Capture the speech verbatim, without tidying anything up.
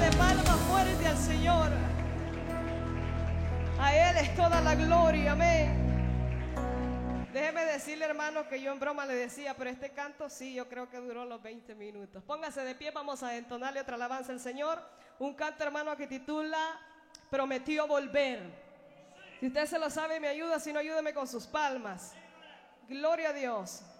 de palmas fuerte al Señor. A Él es toda la gloria, amén. Déjeme decirle, hermano, que yo en broma le decía, pero este canto sí, yo creo que duró los veinte minutos. Póngase de pie, vamos a entonarle otra alabanza al Señor. Un canto, hermano, que titula Prometió Volver. Si usted se lo sabe, me ayuda, si no, ayúdeme con sus palmas. Gloria a Dios.